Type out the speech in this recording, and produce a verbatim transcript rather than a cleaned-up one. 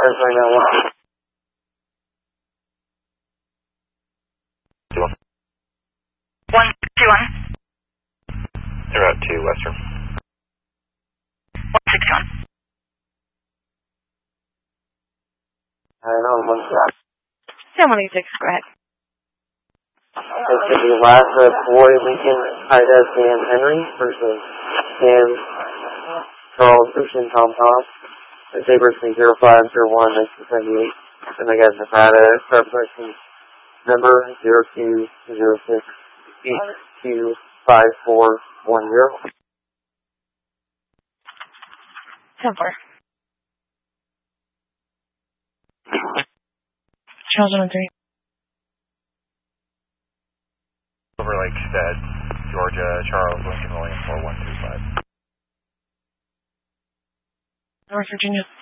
That's right now. One. One, two, one. Zero out two, Western. One, six, one. I know, one shot. seven, one, eight, six, go ahead. This should be last of Roy Lincoln, Ida, Sam Henry versus Sam Charles Ocean Tom Tom. The Sabres from zero five zero one nineteen seventy-eight. And I got Nevada start person number zero two zero six eight two five four one zero. ten four. Charles one three. Silver Lake, Stead, Georgia, Charles Lincoln William four one two five. North Virginia.